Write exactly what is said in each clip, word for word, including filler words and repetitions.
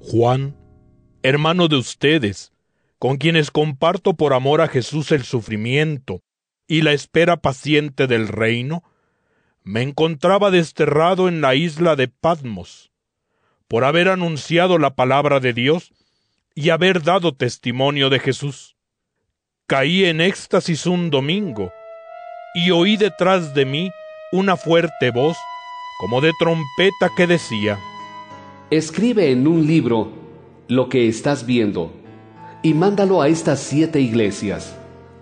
Juan, hermano de ustedes, con quienes comparto por amor a Jesús el sufrimiento y la espera paciente del reino, me encontraba desterrado en la isla de Patmos, por haber anunciado la palabra de Dios y haber dado testimonio de Jesús. Caí en éxtasis un domingo, y oí detrás de mí una fuerte voz, como de trompeta, que decía: Escribe en un libro lo que estás viendo, y mándalo a estas siete iglesias: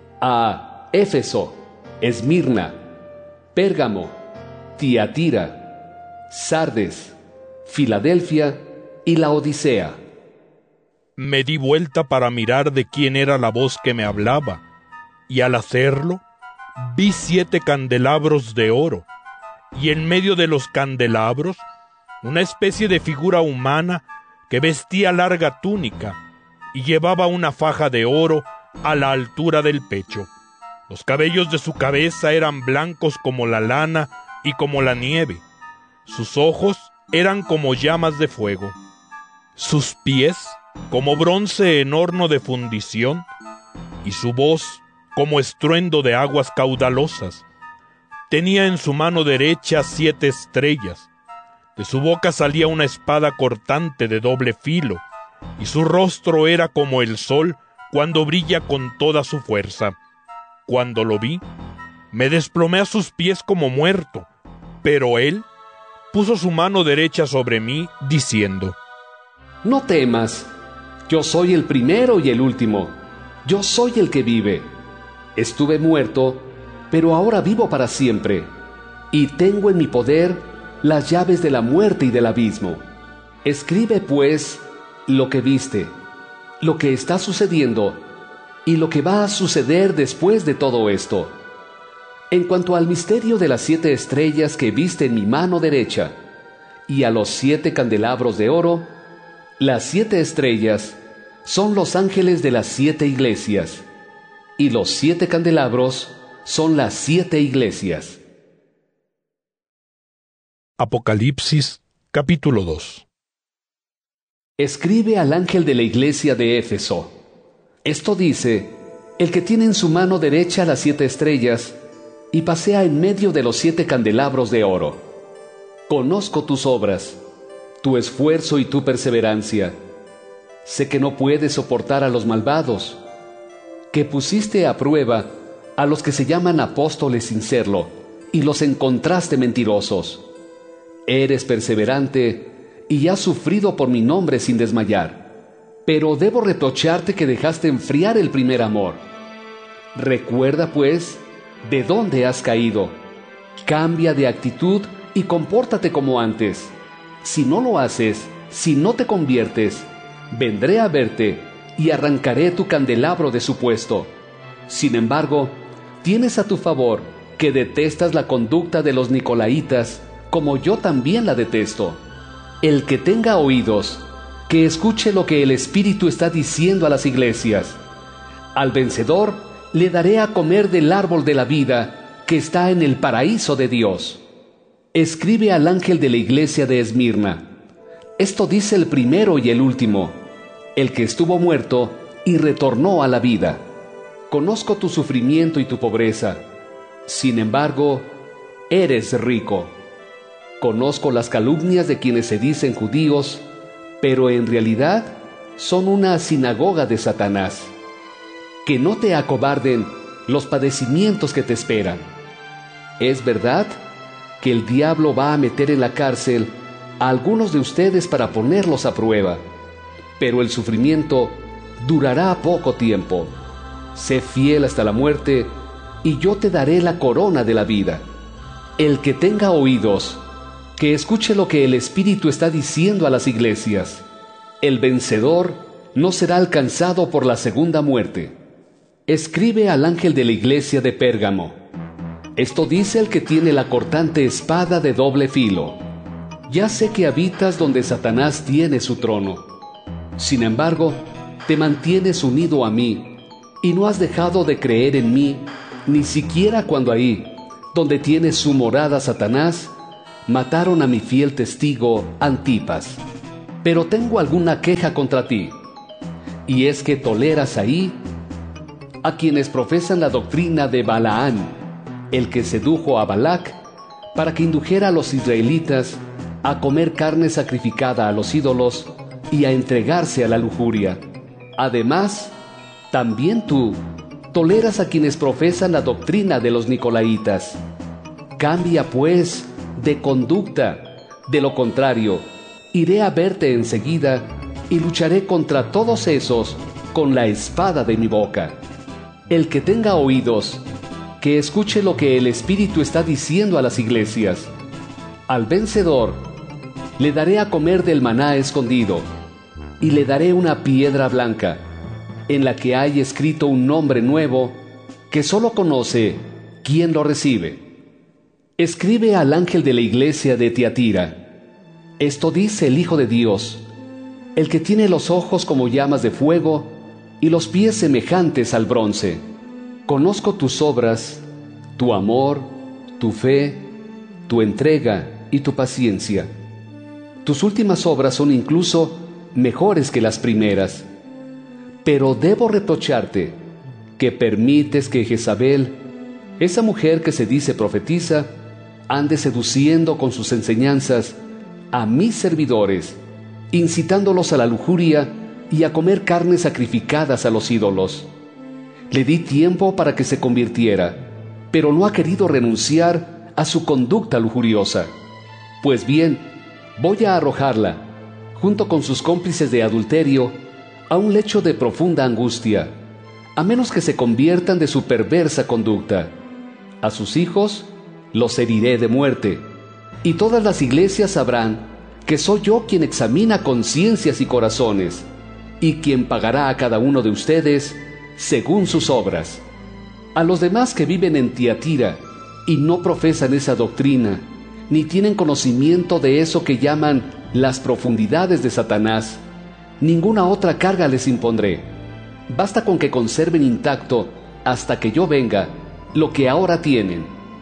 a Éfeso, Esmirna, Pérgamo, Tiatira, Sardes, Filadelfia y Laodicea. Me di vuelta para mirar de quién era la voz que me hablaba, y al hacerlo, vi siete candelabros de oro, y en medio de los candelabros, una especie de figura humana que vestía larga túnica y llevaba una faja de oro a la altura del pecho. Los cabellos de su cabeza eran blancos como la lana y como la nieve. Sus ojos eran como llamas de fuego. Sus pies como bronce en horno de fundición, y su voz como estruendo de aguas caudalosas. Tenía en su mano derecha siete estrellas. De su boca salía una espada cortante de doble filo, y su rostro era como el sol cuando brilla con toda su fuerza. Cuando lo vi, me desplomé a sus pies como muerto, pero él puso su mano derecha sobre mí, diciendo: No temas, yo soy el primero y el último, yo soy el que vive. Estuve muerto, pero ahora vivo para siempre, y tengo en mi poder las llaves de la muerte y del abismo. Escribe, pues, lo que viste, lo que está sucediendo, y lo que va a suceder después de todo esto. En cuanto al misterio de las siete estrellas que viste en mi mano derecha, y a los siete candelabros de oro, las siete estrellas son los ángeles de las siete iglesias, y los siete candelabros son las siete iglesias. Apocalipsis, capítulo dos. Escribe al ángel de la iglesia de Éfeso. Esto dice el que tiene en su mano derecha las siete estrellas y pasea en medio de los siete candelabros de oro. Conozco tus obras, tu esfuerzo y tu perseverancia. Sé que no puedes soportar a los malvados, que pusiste a prueba a los que se llaman apóstoles sin serlo, y los encontraste mentirosos. Eres perseverante y has sufrido por mi nombre sin desmayar. Pero debo reprocharte que dejaste enfriar el primer amor. Recuerda, pues, de dónde has caído. Cambia de actitud y compórtate como antes. Si no lo haces, si no te conviertes, vendré a verte y arrancaré tu candelabro de su puesto. Sin embargo, tienes a tu favor que detestas la conducta de los nicolaítas, como yo también la detesto. El que tenga oídos, que escuche lo que el Espíritu está diciendo a las iglesias. Al vencedor le daré a comer del árbol de la vida que está en el paraíso de Dios. Escribe al ángel de la iglesia de Esmirna. Esto dice el primero y el último, el que estuvo muerto y retornó a la vida. Conozco tu sufrimiento y tu pobreza. Sin embargo, eres rico. Conozco las calumnias de quienes se dicen judíos, pero en realidad son una sinagoga de Satanás. Que no te acobarden los padecimientos que te esperan. Es verdad que el diablo va a meter en la cárcel a algunos de ustedes para ponerlos a prueba, pero el sufrimiento durará poco tiempo. Sé fiel hasta la muerte, y yo te daré la corona de la vida. El que tenga oídos, que escuche lo que el Espíritu está diciendo a las iglesias. El vencedor no será alcanzado por la segunda muerte. Escribe al ángel de la iglesia de Pérgamo. Esto dice el que tiene la cortante espada de doble filo. Ya sé que habitas donde Satanás tiene su trono. Sin embargo, te mantienes unido a mí, y no has dejado de creer en mí, ni siquiera cuando ahí, donde tiene su morada Satanás, mataron a mi fiel testigo Antipas. Pero tengo alguna queja contra ti, y es que toleras ahí a quienes profesan la doctrina de Balaán, el que sedujo a Balac para que indujera a los israelitas a comer carne sacrificada a los ídolos y a entregarse a la lujuria. Además, también tú toleras a quienes profesan la doctrina de los nicolaitas. Cambia, pues, de conducta. De lo contrario, iré a verte enseguida y lucharé contra todos esos con la espada de mi boca. El que tenga oídos, que escuche lo que el Espíritu está diciendo a las iglesias. Al vencedor le daré a comer del maná escondido, y le daré una piedra blanca, en la que hay escrito un nombre nuevo que solo conoce quien lo recibe. Escribe al ángel de la iglesia de Tiatira: esto dice el Hijo de Dios, el que tiene los ojos como llamas de fuego y los pies semejantes al bronce. Conozco tus obras, tu amor, tu fe, tu entrega y tu paciencia. Tus últimas obras son incluso mejores que las primeras. Pero debo reprocharte que permites que Jezabel, esa mujer que se dice profetiza, ande seduciendo con sus enseñanzas a mis servidores, incitándolos a la lujuria y a comer carnes sacrificadas a los ídolos. Le di tiempo para que se convirtiera, pero no ha querido renunciar a su conducta lujuriosa. Pues bien, voy a arrojarla, junto con sus cómplices de adulterio, a un lecho de profunda angustia, a menos que se conviertan de su perversa conducta. A sus hijos los heriré de muerte, y todas las iglesias sabrán que soy yo quien examina conciencias y corazones, y quien pagará a cada uno de ustedes según sus obras. A los demás que viven en Tiatira y no profesan esa doctrina, ni tienen conocimiento de eso que llaman las profundidades de Satanás, ninguna otra carga les impondré. Basta con que conserven intacto, hasta que yo venga, lo que ahora tienen.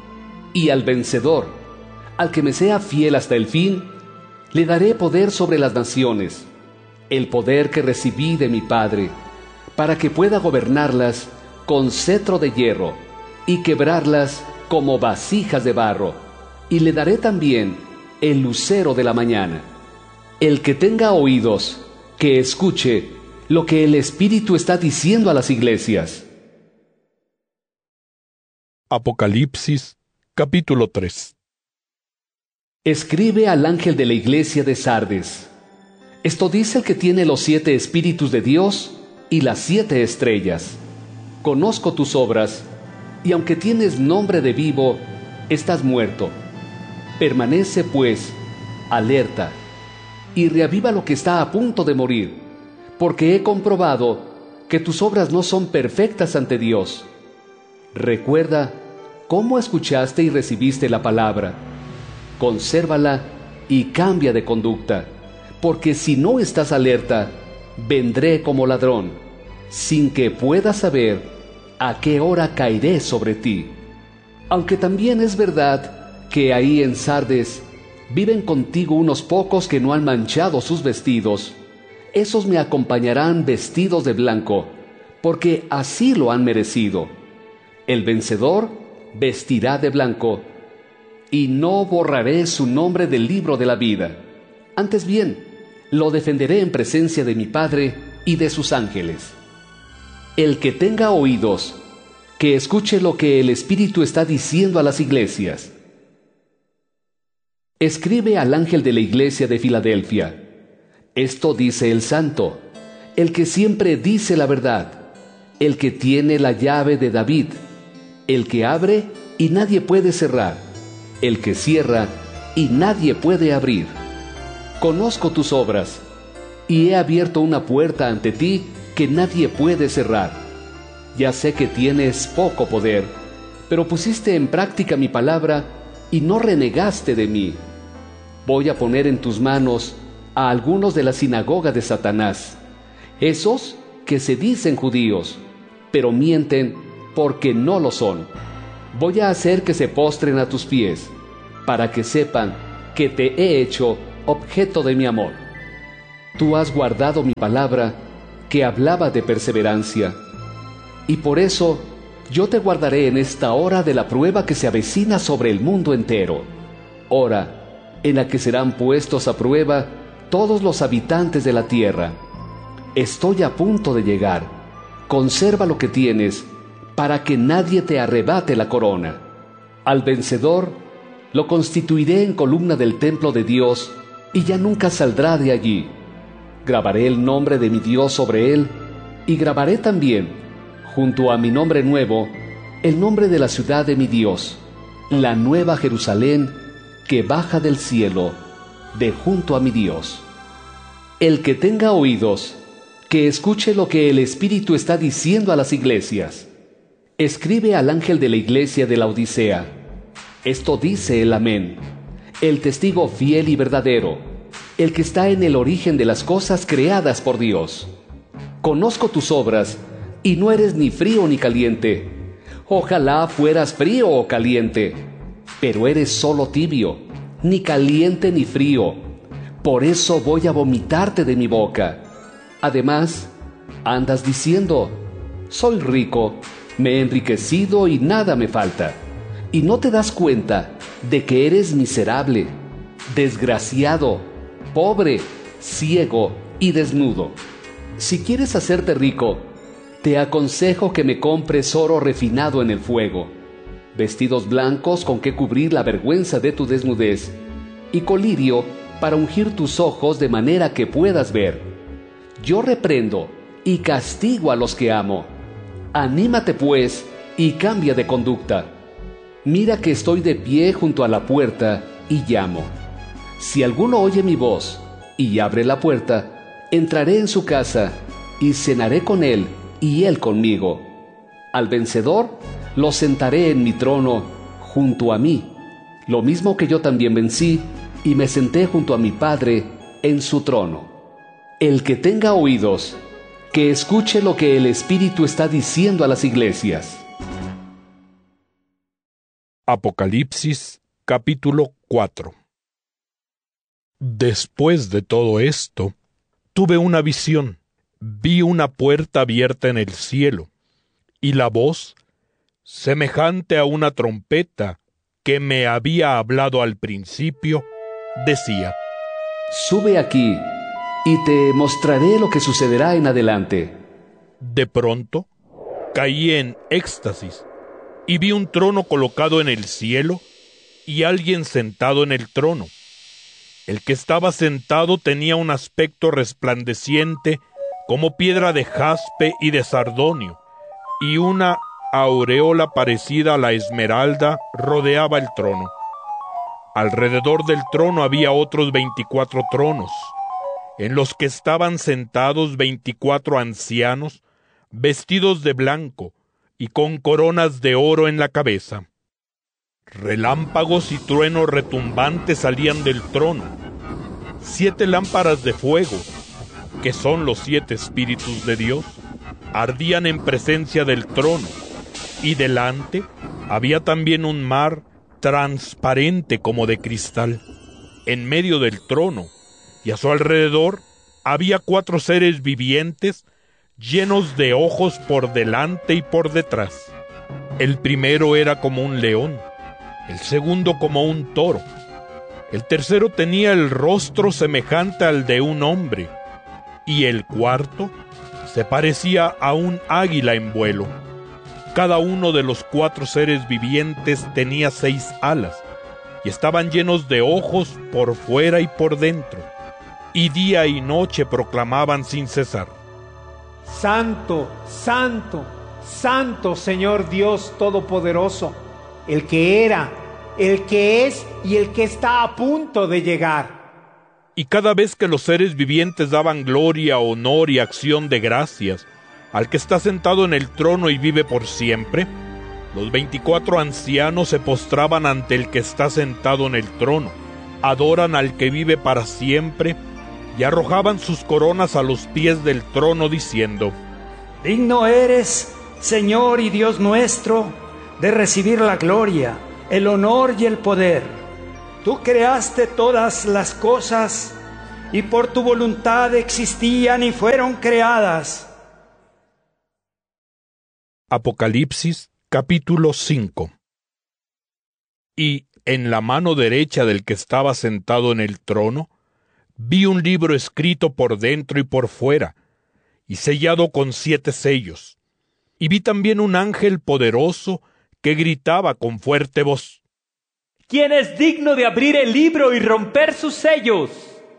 Y al vencedor, al que me sea fiel hasta el fin, le daré poder sobre las naciones, el poder que recibí de mi Padre, para que pueda gobernarlas con cetro de hierro y quebrarlas como vasijas de barro. Y le daré también el lucero de la mañana. El que tenga oídos, que escuche lo que el Espíritu está diciendo a las iglesias. Apocalipsis, capítulo tres. Escribe al ángel de la iglesia de Sardes: esto dice el que tiene los siete espíritus de Dios y las siete estrellas. Conozco tus obras, y aunque tienes nombre de vivo, estás muerto. Permanece, pues, alerta, y reaviva lo que está a punto de morir, porque he comprobado que tus obras no son perfectas ante Dios. Recuerda cómo escuchaste y recibiste la palabra. Consérvala y cambia de conducta, porque si no estás alerta, vendré como ladrón, sin que puedas saber a qué hora caeré sobre ti. Aunque también es verdad que ahí en Sardes viven contigo unos pocos que no han manchado sus vestidos, esos me acompañarán vestidos de blanco, porque así lo han merecido. El vencedor vestirá de blanco, y no borraré su nombre del libro de la vida. Antes bien, lo defenderé en presencia de mi Padre y de sus ángeles. El que tenga oídos, que escuche lo que el Espíritu está diciendo a las iglesias. Escribe al ángel de la iglesia de Filadelfia: esto dice el Santo, el que siempre dice la verdad, el que tiene la llave de David, el que abre y nadie puede cerrar, el que cierra y nadie puede abrir. Conozco tus obras, y he abierto una puerta ante ti que nadie puede cerrar. Ya sé que tienes poco poder, pero pusiste en práctica mi palabra y no renegaste de mí. Voy a poner en tus manos a algunos de la sinagoga de Satanás, esos que se dicen judíos, pero mienten porque no lo son. Voy a hacer que se postren a tus pies, para que sepan que te he hecho objeto de mi amor. Tú has guardado mi palabra, que hablaba de perseverancia. Y por eso yo te guardaré en esta hora de la prueba que se avecina sobre el mundo entero, hora en la que serán puestos a prueba todos los habitantes de la tierra. Estoy a punto de llegar. Conserva lo que tienes, para que nadie te arrebate la corona. Al vencedor lo constituiré en columna del templo de Dios, y ya nunca saldrá de allí. Grabaré el nombre de mi Dios sobre él, y grabaré también, junto a mi nombre nuevo, el nombre de la ciudad de mi Dios, la nueva Jerusalén, que baja del cielo, de junto a mi Dios. El que tenga oídos, que escuche lo que el Espíritu está diciendo a las iglesias. Escribe al ángel de la iglesia de la Odisea: esto dice el Amén, el testigo fiel y verdadero, el que está en el origen de las cosas creadas por Dios. Conozco tus obras, y no eres ni frío ni caliente. Ojalá fueras frío o caliente, pero eres solo tibio, ni caliente ni frío. Por eso voy a vomitarte de mi boca. Además, andas diciendo: soy rico, me he enriquecido y nada me falta. Y no te das cuenta de que eres miserable, desgraciado, pobre, ciego y desnudo. Si quieres hacerte rico, te aconsejo que me compres oro refinado en el fuego, vestidos blancos con que cubrir la vergüenza de tu desnudez, y colirio para ungir tus ojos de manera que puedas ver. Yo reprendo y castigo a los que amo. Anímate pues y cambia de conducta. Mira que estoy de pie junto a la puerta y llamo. Si alguno oye mi voz y abre la puerta, entraré en su casa y cenaré con él y él conmigo. Al vencedor lo sentaré en mi trono junto a mí, lo mismo que yo también vencí y me senté junto a mi Padre en su trono. El que tenga oídos, que escuche lo que el Espíritu está diciendo a las iglesias. Apocalipsis capítulo cuatro. Después de todo esto, tuve una visión. Vi una puerta abierta en el cielo, y la voz, semejante a una trompeta que me había hablado al principio, decía: Sube aquí, y te mostraré lo que sucederá en adelante. De pronto, caí en éxtasis, y vi un trono colocado en el cielo, y alguien sentado en el trono. El que estaba sentado tenía un aspecto resplandeciente como piedra de jaspe y de sardonio, y una aureola parecida a la esmeralda rodeaba el trono. Alrededor del trono había otros veinticuatro tronos, en los que estaban sentados veinticuatro ancianos, vestidos de blanco y con coronas de oro en la cabeza. Relámpagos y truenos retumbantes salían del trono. Siete lámparas de fuego, que son los siete espíritus de Dios, ardían en presencia del trono, y delante había también un mar transparente como de cristal, en medio del trono, y a su alrededor había cuatro seres vivientes llenos de ojos por delante y por detrás. El primero era como un león, el segundo como un toro, el tercero tenía el rostro semejante al de un hombre, y el cuarto se parecía a un águila en vuelo. Cada uno de los cuatro seres vivientes tenía seis alas, y estaban llenos de ojos por fuera y por dentro, y día y noche proclamaban sin cesar: Santo, santo, santo Señor Dios Todopoderoso, el que era, el que es y el que está a punto de llegar. Y cada vez que los seres vivientes daban gloria, honor y acción de gracias al que está sentado en el trono y vive por siempre, los veinticuatro ancianos se postraban ante el que está sentado en el trono, adoran al que vive para siempre y arrojaban sus coronas a los pies del trono diciendo: Digno eres, Señor y Dios nuestro, de recibir la gloria, el honor y el poder. Tú creaste todas las cosas, y por tu voluntad existían y fueron creadas. Apocalipsis capítulo cinco. Y en la mano derecha del que estaba sentado en el trono, vi un libro escrito por dentro y por fuera, y sellado con siete sellos. Y vi también un ángel poderoso que gritaba con fuerte voz: ¿Quién es digno de abrir el libro y romper sus sellos?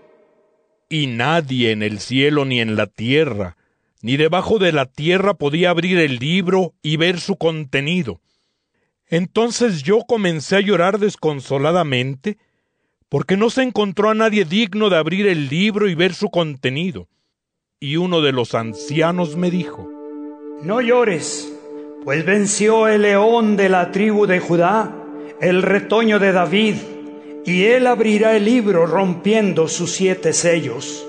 Y nadie en el cielo ni en la tierra, ni debajo de la tierra podía abrir el libro y ver su contenido. Entonces yo comencé a llorar desconsoladamente, porque no se encontró a nadie digno de abrir el libro y ver su contenido. Y uno de los ancianos me dijo: No llores, pues venció el león de la tribu de Judá, el retoño de David, y él abrirá el libro rompiendo sus siete sellos.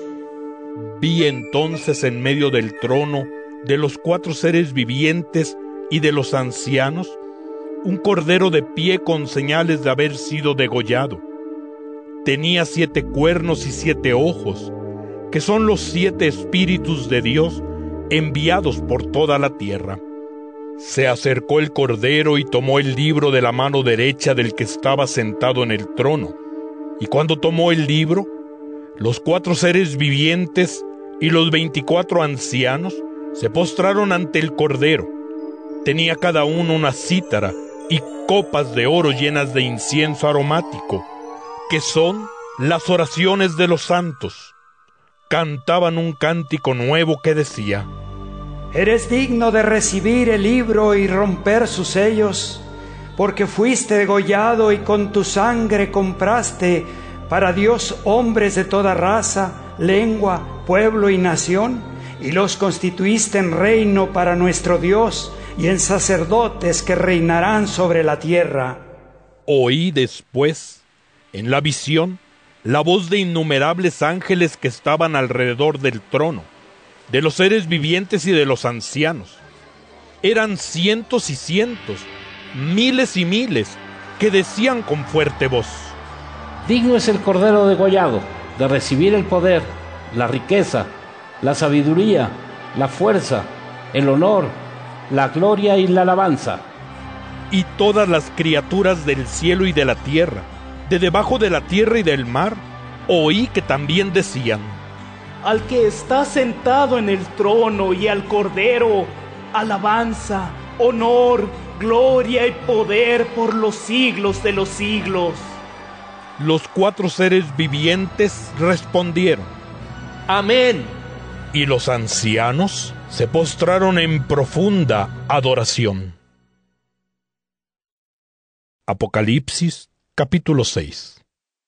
Vi entonces en medio del trono, de los cuatro seres vivientes y de los ancianos, un cordero de pie con señales de haber sido degollado. Tenía siete cuernos y siete ojos, que son los siete espíritus de Dios enviados por toda la tierra. Se acercó el cordero y tomó el libro de la mano derecha del que estaba sentado en el trono. Y cuando tomó el libro, los cuatro seres vivientes y los veinticuatro ancianos se postraron ante el cordero. Tenía cada uno una cítara y copas de oro llenas de incienso aromático, que son las oraciones de los santos. Cantaban un cántico nuevo que decía: Eres digno de recibir el libro y romper sus sellos, porque fuiste degollado y con tu sangre compraste para Dios hombres de toda raza, lengua, pueblo y nación, y los constituiste en reino para nuestro Dios y en sacerdotes que reinarán sobre la tierra. Oí después, en la visión, la voz de innumerables ángeles que estaban alrededor del trono, de los seres vivientes y de los ancianos. Eran cientos y cientos, miles y miles, que decían con fuerte voz: Digno es el cordero degollado de recibir el poder, la riqueza, la sabiduría, la fuerza, el honor, la gloria y la alabanza. Y todas las criaturas del cielo y de la tierra, de debajo de la tierra y del mar, oí que también decían: Al que está sentado en el trono y al Cordero, alabanza, honor, gloria y poder por los siglos de los siglos. Los cuatro seres vivientes respondieron: Amén. Y los ancianos se postraron en profunda adoración. Apocalipsis capítulo seis.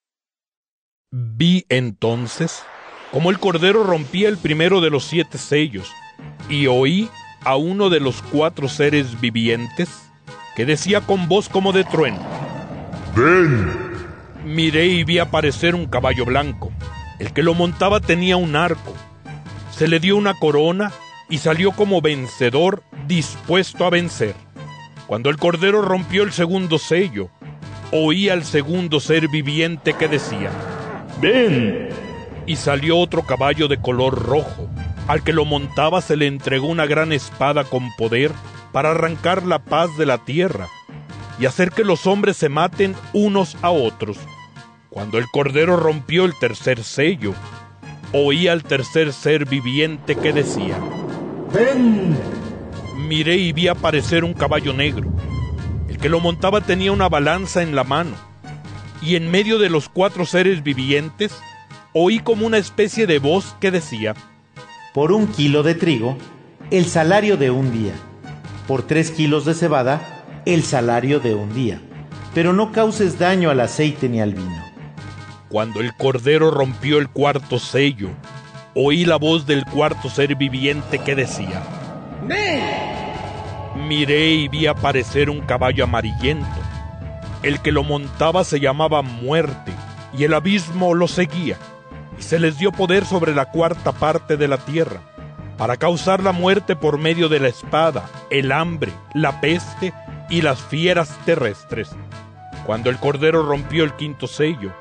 Vi entonces como el cordero rompía el primero de los siete sellos, y oí a uno de los cuatro seres vivientes que decía con voz como de trueno: ¡Ven! Miré y vi aparecer un caballo blanco. El que lo montaba tenía un arco. Se le dio una corona y salió como vencedor, dispuesto a vencer. Cuando el cordero rompió el segundo sello, oí al segundo ser viviente que decía: ¡Ven! Y salió otro caballo de color rojo. Al que lo montaba se le entregó una gran espada con poder para arrancar la paz de la tierra y hacer que los hombres se maten unos a otros. Cuando el cordero rompió el tercer sello, oí al tercer ser viviente que decía: ¡Ven! Miré y vi aparecer un caballo negro. El que lo montaba tenía una balanza en la mano, y en medio de los cuatro seres vivientes oí como una especie de voz que decía: Por un kilo de trigo, el salario de un día. Por tres kilos de cebada, el salario de un día. Pero no causes daño al aceite ni al vino. Cuando el cordero rompió el cuarto sello, oí la voz del cuarto ser viviente que decía: ¡Ven! Miré y vi aparecer un caballo amarillento. El que lo montaba se llamaba Muerte, y el abismo lo seguía, y se les dio poder sobre la cuarta parte de la tierra, para causar la muerte por medio de la espada, el hambre, la peste y las fieras terrestres. Cuando el cordero rompió el quinto sello,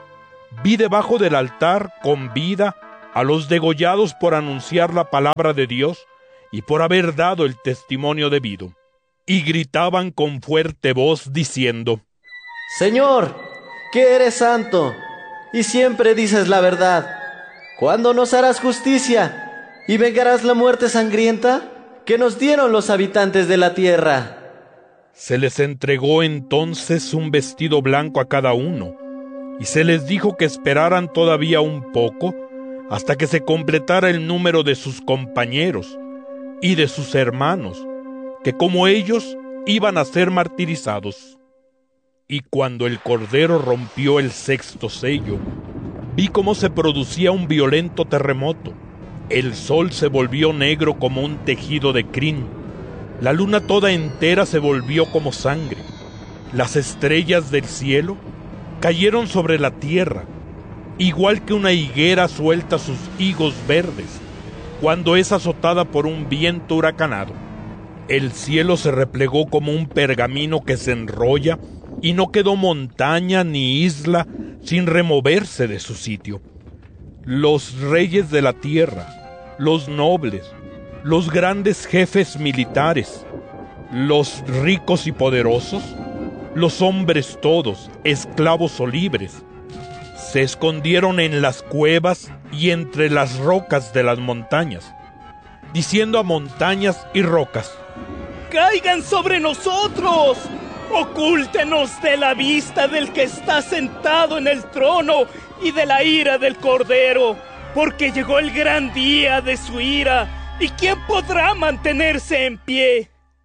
vi debajo del altar con vida a los degollados por anunciar la palabra de Dios y por haber dado el testimonio debido. Y gritaban con fuerte voz diciendo: Señor, que eres santo, y siempre dices la verdad. ¿Cuándo nos harás justicia y vengarás la muerte sangrienta que nos dieron los habitantes de la tierra? Se les entregó entonces un vestido blanco a cada uno, y se les dijo que esperaran todavía un poco hasta que se completara el número de sus compañeros y de sus hermanos, que como ellos iban a ser martirizados. Y cuando el Cordero rompió el sexto sello, vi cómo se producía un violento terremoto. El sol se volvió negro como un tejido de crin. La luna toda entera se volvió como sangre. Las estrellas del cielo cayeron sobre la tierra, igual que una higuera suelta sus higos verdes cuando es azotada por un viento huracanado. El cielo se replegó como un pergamino que se enrolla, y no quedó montaña ni isla sin removerse de su sitio. Los reyes de la tierra, los nobles, los grandes jefes militares, los ricos y poderosos, los hombres todos, esclavos o libres, se escondieron en las cuevas y entre las rocas de las montañas, diciendo a montañas y rocas: ¡Caigan sobre nosotros! ¡Ocúltenos de la vista del que está sentado en el trono y de la ira del Cordero! Porque llegó el gran día de su ira, ¿y quién podrá mantenerse en pie?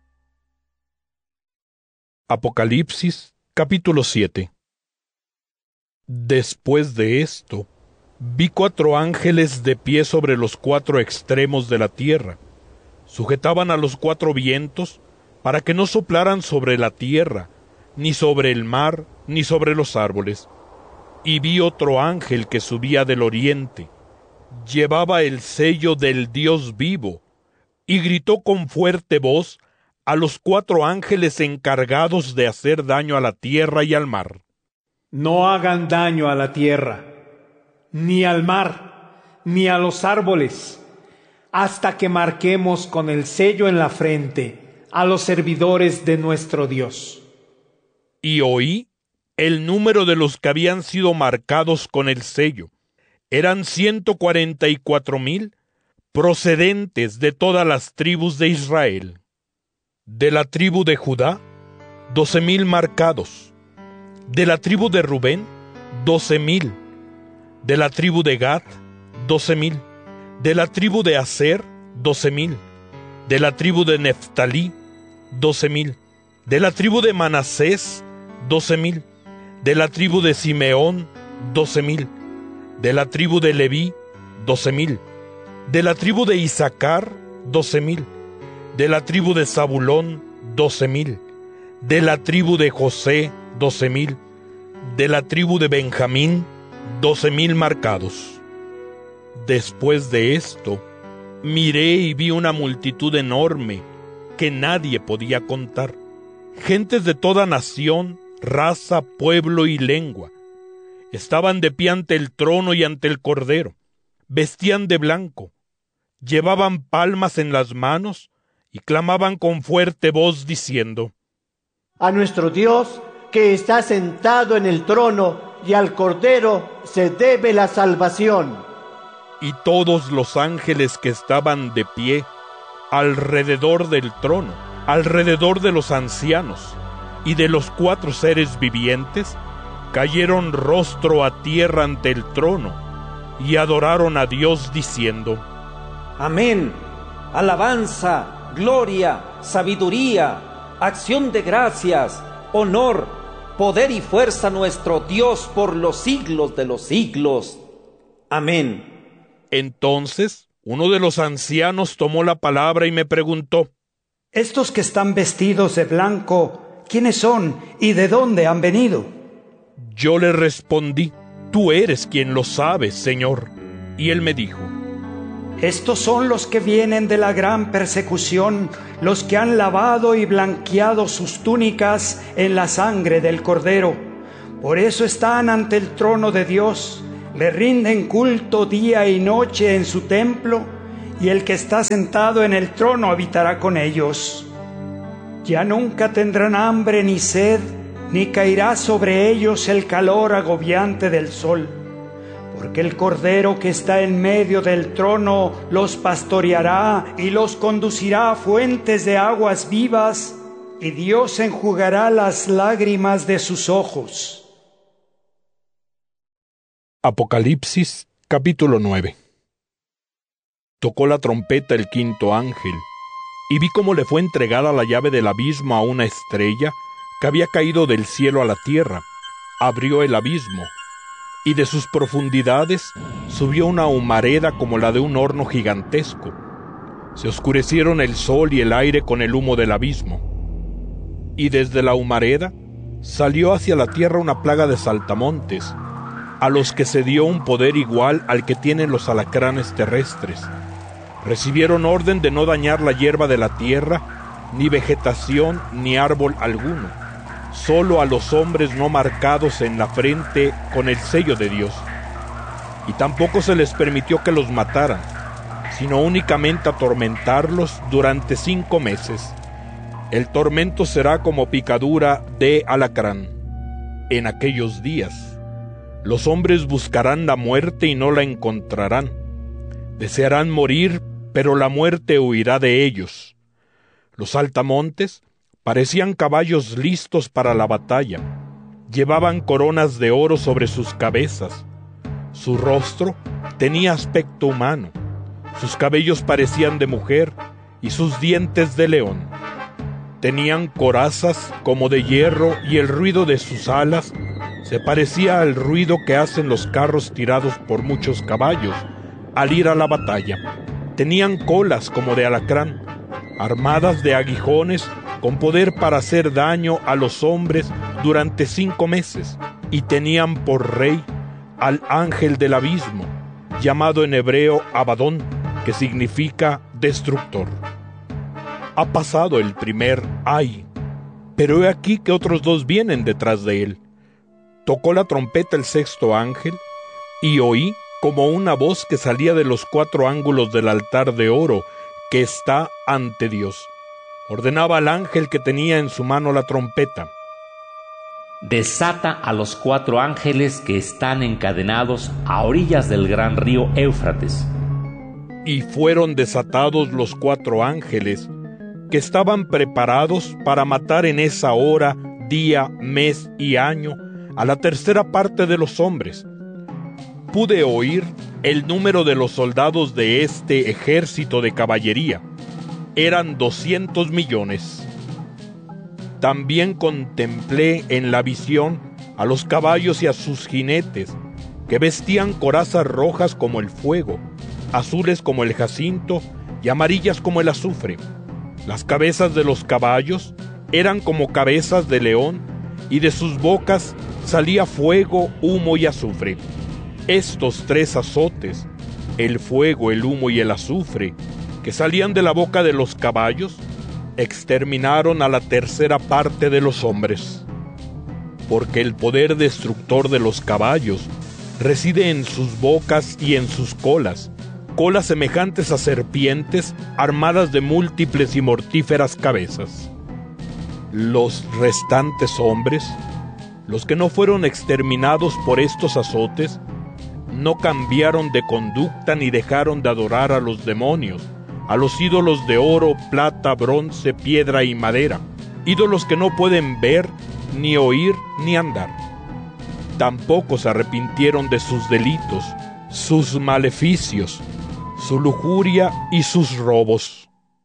Apocalipsis, capítulo siete. Después de esto, vi cuatro ángeles de pie sobre los cuatro extremos de la tierra. Sujetaban a los cuatro vientos para que no soplaran sobre la tierra, ni sobre el mar, ni sobre los árboles. Y vi otro ángel que subía del oriente. Llevaba el sello del Dios vivo, y gritó con fuerte voz a los cuatro ángeles encargados de hacer daño a la tierra y al mar: No hagan daño a la tierra, ni al mar, ni a los árboles, hasta que marquemos con el sello en la frente a los servidores de nuestro Dios. Y oí el número de los que habían sido marcados con el sello. Eran ciento cuarenta y cuatro mil, procedentes de todas las tribus de Israel. De la tribu de Judá, doce mil marcados. De la tribu de Rubén, doce mil. De la tribu de Gad, doce mil. De la tribu de Aser, doce mil. De la tribu de Neftalí, doce mil. De la tribu de Manasés, doce mil. De la tribu de Simeón, doce mil. De la tribu de Leví, doce mil. De la tribu de Isaacar, doce mil. De la tribu de Zabulón, doce mil. De la tribu de José, doce mil. De la tribu de Benjamín, doce mil marcados. Después de esto, miré y vi una multitud enorme que nadie podía contar, gentes de toda nación, raza, pueblo y lengua. Estaban de pie ante el trono y ante el Cordero, vestían de blanco, llevaban palmas en las manos y clamaban con fuerte voz diciendo: A nuestro Dios, que está sentado en el trono, y al Cordero se debe la salvación. Y todos los ángeles que estaban de pie alrededor del trono, alrededor de los ancianos y de los cuatro seres vivientes, cayeron rostro a tierra ante el trono y adoraron a Dios diciendo: Amén. Alabanza, gloria, sabiduría, acción de gracias, honor, poder y fuerza a nuestro Dios por los siglos de los siglos. Amén. Entonces uno de los ancianos tomó la palabra y me preguntó: Estos que están vestidos de blanco, ¿quiénes son y de dónde han venido? Yo le respondí: Tú eres quien lo sabes, Señor. Y él me dijo: Estos son los que vienen de la gran persecución, los que han lavado y blanqueado sus túnicas en la sangre del Cordero, Por eso están ante el trono de Dios, le rinden culto día y noche en su templo, y el que está sentado en el trono habitará con ellos. Ya nunca tendrán hambre ni sed, ni caerá sobre ellos el calor agobiante del sol, porque el Cordero que está en medio del trono los pastoreará y los conducirá a fuentes de aguas vivas, y Dios enjugará las lágrimas de sus ojos. Apocalipsis capítulo nueve. Tocó la trompeta el quinto ángel, y vi cómo le fue entregada la llave del abismo a una estrella que había caído del cielo a la tierra. Abrió el abismo, y de sus profundidades subió una humareda como la de un horno gigantesco. Se oscurecieron el sol y el aire con el humo del abismo. Y desde la humareda salió hacia la tierra una plaga de saltamontes, a los que se dio un poder igual al que tienen los alacranes terrestres. Recibieron orden de no dañar la hierba de la tierra, ni vegetación, ni árbol alguno, solo a los hombres no marcados en la frente con el sello de Dios. Y tampoco se les permitió que los mataran, sino únicamente atormentarlos durante cinco meses. El tormento será como picadura de alacrán. En aquellos días, los hombres buscarán la muerte y no la encontrarán. Desearán morir, pero la muerte huirá de ellos. Los saltamontes parecían caballos listos para la batalla. Llevaban coronas de oro sobre sus cabezas. Su rostro tenía aspecto humano. Sus cabellos parecían de mujer y sus dientes de león. Tenían corazas como de hierro y el ruido de sus alas se parecía al ruido que hacen los carros tirados por muchos caballos al ir a la batalla. Tenían colas como de alacrán, armadas de aguijones con poder para hacer daño a los hombres durante cinco meses, y tenían por rey al ángel del abismo, llamado en hebreo Abadón, que significa destructor. Ha pasado el primer ay, pero he aquí que otros dos vienen detrás de él. Tocó la trompeta el sexto ángel, y oí como una voz que salía de los cuatro ángulos del altar de oro que está ante Dios. Ordenaba al ángel que tenía en su mano la trompeta: desata a los cuatro ángeles que están encadenados a orillas del gran río Éufrates. Y fueron desatados los cuatro ángeles que estaban preparados para matar en esa hora, día, mes y año a la tercera parte de los hombres. Pude oír el número de los soldados de este ejército de caballería. Eran doscientos millones. También contemplé en la visión a los caballos y a sus jinetes, que vestían corazas rojas como el fuego, azules como el jacinto y amarillas como el azufre. Las cabezas de los caballos eran como cabezas de león, y de sus bocas salía fuego, humo y azufre. Estos tres azotes, el fuego, el humo y el azufre, que salían de la boca de los caballos, exterminaron a la tercera parte de los hombres. Porque el poder destructor de los caballos reside en sus bocas y en sus colas, colas semejantes a serpientes armadas de múltiples y mortíferas cabezas. Los restantes hombres, los que no fueron exterminados por estos azotes, no cambiaron de conducta ni dejaron de adorar a los demonios, a los ídolos de oro, plata, bronce, piedra y madera, ídolos que no pueden ver, ni oír, ni andar. Tampoco se arrepintieron de sus delitos, sus maleficios, su lujuria y sus robos.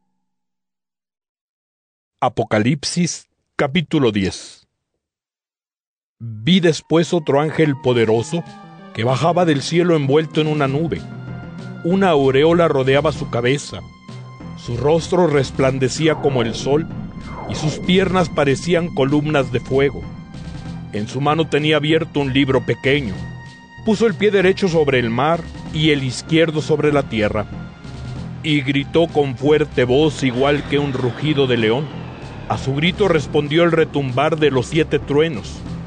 Apocalipsis capítulo diez. Vi después otro ángel poderoso que bajaba del cielo envuelto en una nube. Una aureola rodeaba su cabeza, su rostro resplandecía como el sol, y sus piernas parecían columnas de fuego. En su mano tenía abierto un libro pequeño. Puso el pie derecho sobre el mar y el izquierdo sobre la tierra, y gritó con fuerte voz igual que un rugido de león. A su grito respondió el retumbar de los siete truenos.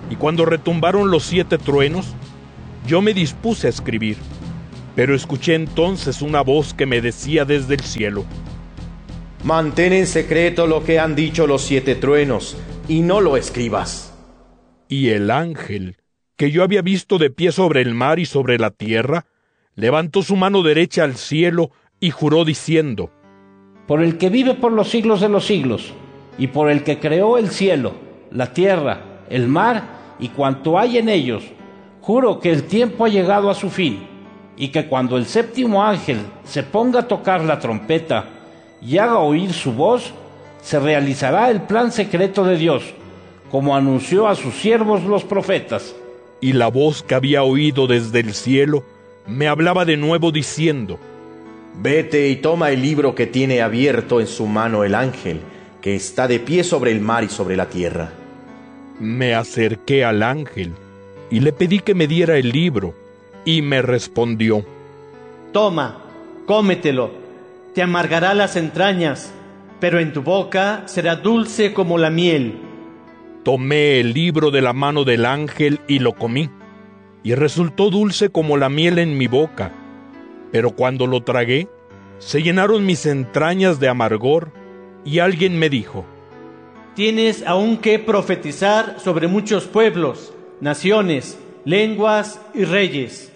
Y cuando retumbaron los siete truenos, yo me dispuse a escribir, pero escuché entonces una voz que me decía desde el cielo: Mantén en secreto lo que han dicho los siete truenos, y no lo escribas. Y el ángel, que yo había visto de pie sobre el mar y sobre la tierra, levantó su mano derecha al cielo y juró diciendo: Por el que vive por los siglos de los siglos, y por el que creó el cielo, la tierra, el mar y cuanto hay en ellos, juro que el tiempo ha llegado a su fin, y que cuando el séptimo ángel se ponga a tocar la trompeta y haga oír su voz, se realizará el plan secreto de Dios, como anunció a sus siervos los profetas. Y la voz que había oído desde el cielo me hablaba de nuevo diciendo: Vete y toma el libro que tiene abierto en su mano el ángel, que está de pie sobre el mar y sobre la tierra. Me acerqué al ángel y le pedí que me diera el libro, y me respondió: Toma, cómetelo, te amargará las entrañas, pero en tu boca será dulce como la miel. Tomé el libro de la mano del ángel y lo comí, y resultó dulce como la miel en mi boca, pero cuando lo tragué, se llenaron mis entrañas de amargor, y alguien me dijo: Tienes aún que profetizar sobre muchos pueblos, naciones, lenguas y reyes.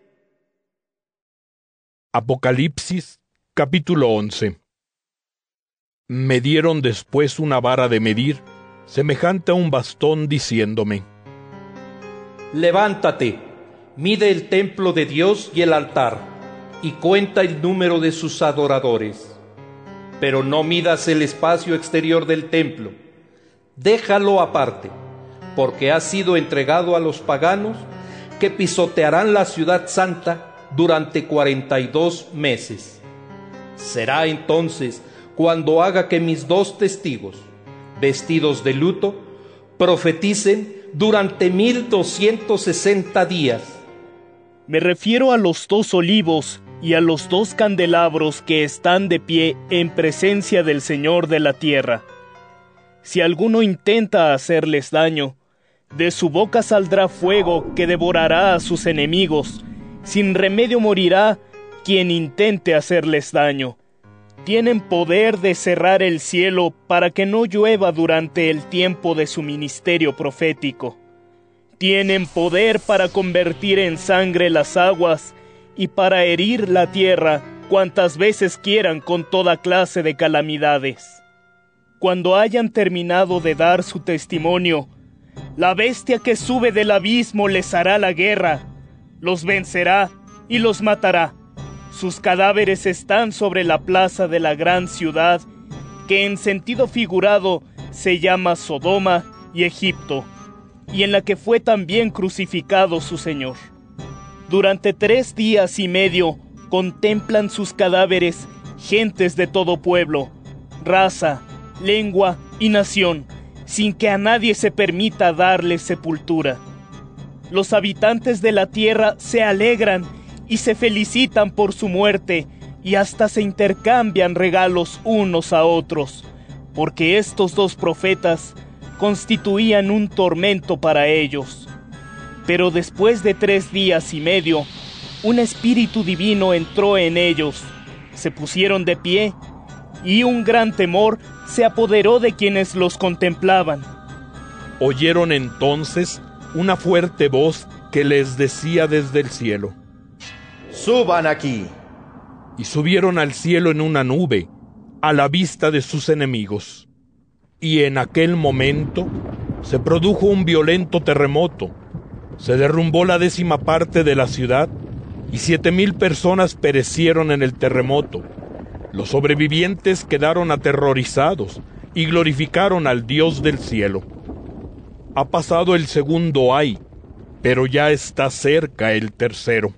Apocalipsis, capítulo once. Me dieron después una vara de medir, semejante a un bastón, diciéndome: Levántate, mide el templo de Dios y el altar, y cuenta el número de sus adoradores. Pero no midas el espacio exterior del templo, déjalo aparte, porque ha sido entregado a los paganos, que pisotearán la ciudad santa durante cuarenta y dos meses. Será entonces cuando haga que mis dos testigos, vestidos de luto, profeticen durante mil doscientos sesenta días. Me refiero a los dos olivos y a los dos candelabros que están de pie en presencia del Señor de la tierra. Si alguno intenta hacerles daño, de su boca saldrá fuego que devorará a sus enemigos. Sin remedio morirá quien intente hacerles daño. Tienen poder de cerrar el cielo para que no llueva durante el tiempo de su ministerio profético. Tienen poder para convertir en sangre las aguas y para herir la tierra cuantas veces quieran con toda clase de calamidades. Cuando hayan terminado de dar su testimonio, la bestia que sube del abismo les hará la guerra, los vencerá y los matará. Sus cadáveres están sobre la plaza de la gran ciudad, que en sentido figurado se llama Sodoma y Egipto, y en la que fue también crucificado su Señor. Durante tres días y medio contemplan sus cadáveres gentes de todo pueblo, raza, lengua y nación, sin que a nadie se permita darles sepultura. Los habitantes de la tierra se alegran y se felicitan por su muerte, y hasta se intercambian regalos unos a otros, porque estos dos profetas constituían un tormento para ellos. Pero después de tres días y medio, un espíritu divino entró en ellos, se pusieron de pie, y un gran temor se apoderó de quienes los contemplaban. Oyeron entonces una fuerte voz que les decía desde el cielo: ¡Suban aquí! Y subieron al cielo en una nube, a la vista de sus enemigos. Y en aquel momento se produjo un violento terremoto. Se derrumbó la décima parte de la ciudad, y siete mil personas perecieron en el terremoto. Los sobrevivientes quedaron aterrorizados y glorificaron al Dios del cielo. Ha pasado el segundo ay, pero ya está cerca el tercero.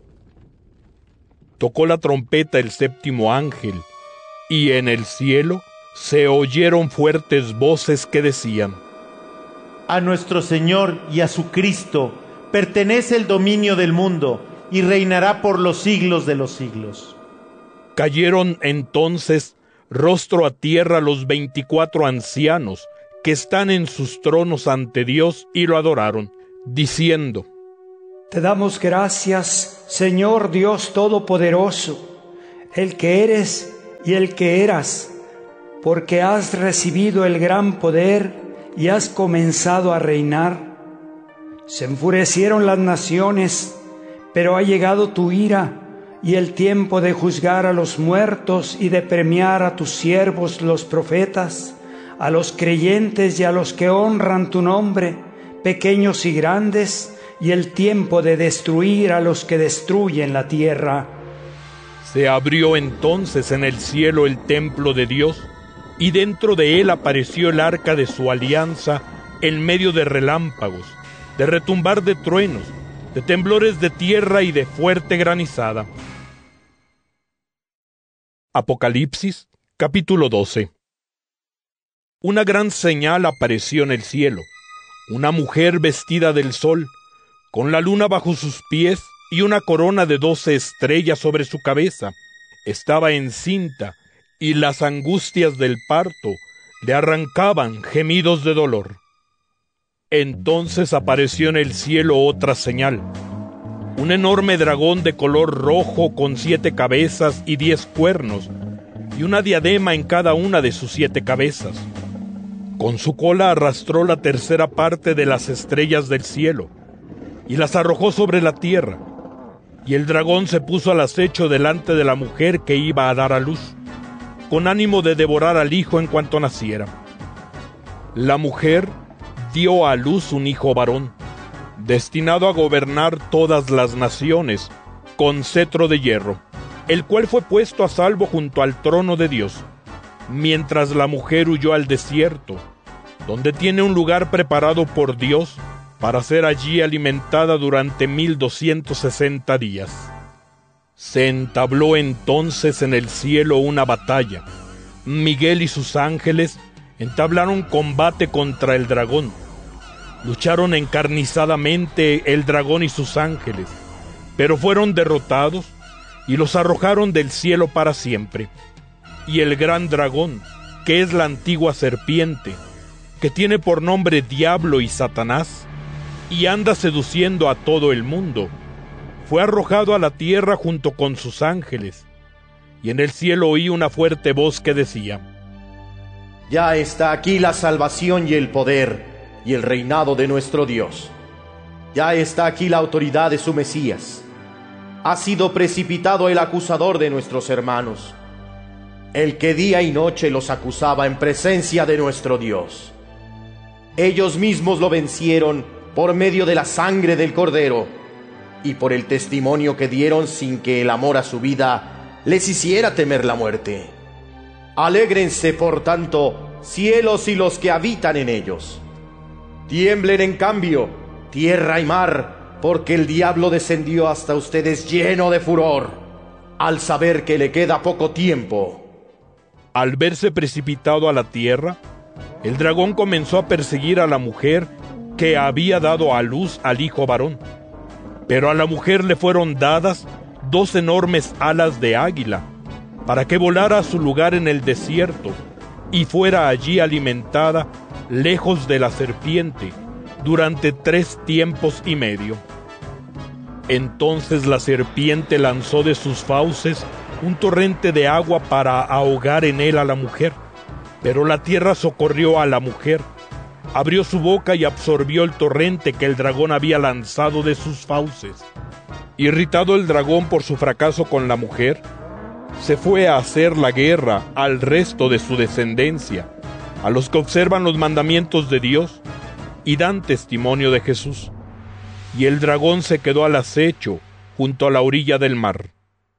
Tocó la trompeta el séptimo ángel, y en el cielo se oyeron fuertes voces que decían: A nuestro Señor y a su Cristo pertenece el dominio del mundo, y reinará por los siglos de los siglos. Cayeron entonces rostro a tierra los veinticuatro ancianos que están en sus tronos ante Dios, y lo adoraron, diciendo: Te damos gracias, Señor Dios Todopoderoso, el que eres y el que eras, porque has recibido el gran poder y has comenzado a reinar. Se enfurecieron las naciones, pero ha llegado tu ira y el tiempo de juzgar a los muertos y de premiar a tus siervos los profetas, a los creyentes y a los que honran tu nombre, pequeños y grandes, y el tiempo de destruir a los que destruyen la tierra. Se abrió entonces en el cielo el templo de Dios, y dentro de él apareció el arca de su alianza en medio de relámpagos, de retumbar de truenos, de temblores de tierra y de fuerte granizada. Apocalipsis, capítulo doce. Una gran señal apareció en el cielo, una mujer vestida del sol, con la luna bajo sus pies y una corona de doce estrellas sobre su cabeza. Estaba encinta, y las angustias del parto le arrancaban gemidos de dolor. Entonces apareció en el cielo otra señal, un enorme dragón de color rojo con siete cabezas y diez cuernos, y una diadema en cada una de sus siete cabezas. Con su cola arrastró la tercera parte de las estrellas del cielo, y las arrojó sobre la tierra, y el dragón se puso al acecho delante de la mujer que iba a dar a luz, con ánimo de devorar al hijo en cuanto naciera. La mujer dio a luz un hijo varón, destinado a gobernar todas las naciones, con cetro de hierro, el cual fue puesto a salvo junto al trono de Dios, mientras la mujer huyó al desierto, donde tiene un lugar preparado por Dios para ser allí alimentada durante mil doscientos sesenta días. Se entabló entonces en el cielo una batalla. Miguel y sus ángeles entablaron combate contra el dragón. Lucharon encarnizadamente el dragón y sus ángeles, pero fueron derrotados y los arrojaron del cielo para siempre. Y el gran dragón, que es la antigua serpiente, que tiene por nombre Diablo y Satanás, y anda seduciendo a todo el mundo, fue arrojado a la tierra junto con sus ángeles. Y en el cielo oí una fuerte voz que decía: Ya está aquí la salvación y el poder y el reinado de nuestro Dios. Ya está aquí la autoridad de su Mesías. Ha sido precipitado el acusador de nuestros hermanos, el que día y noche los acusaba en presencia de nuestro Dios. Ellos mismos lo vencieron por medio de la sangre del Cordero y por el testimonio que dieron, sin que el amor a su vida les hiciera temer la muerte. Alégrense, por tanto, cielos y los que habitan en ellos. Tiemblen, en cambio, tierra y mar, porque el diablo descendió hasta ustedes lleno de furor, al saber que le queda poco tiempo. Al verse precipitado a la tierra, el dragón comenzó a perseguir a la mujer que había dado a luz al hijo varón. Pero a la mujer le fueron dadas dos enormes alas de águila, para que volara a su lugar en el desierto, y fuera allí alimentada lejos de la serpiente durante tres tiempos y medio. Entonces la serpiente lanzó de sus fauces un torrente de agua para ahogar en él a la mujer, pero la tierra socorrió a la mujer, abrió su boca y absorbió el torrente que el dragón había lanzado de sus fauces. Irritado el dragón por su fracaso con la mujer, se fue a hacer la guerra al resto de su descendencia, a los que observan los mandamientos de Dios y dan testimonio de Jesús. Y el dragón se quedó al acecho junto a la orilla del mar.